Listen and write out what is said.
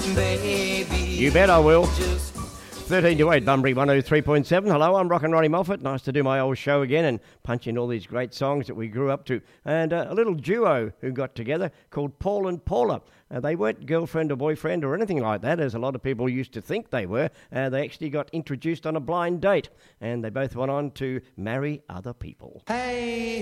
baby. You bet I will. 13 to 8, Bunbury 103.7. Hello, I'm Rockin' Ronnie Moffat. Nice to do my old show again and punch in all these great songs that we grew up to. And a little duo who got together called Paul and Paula. They weren't girlfriend or boyfriend or anything like that, as a lot of people used to think they were. They actually got introduced on a blind date, and they both went on to marry other people. Hey,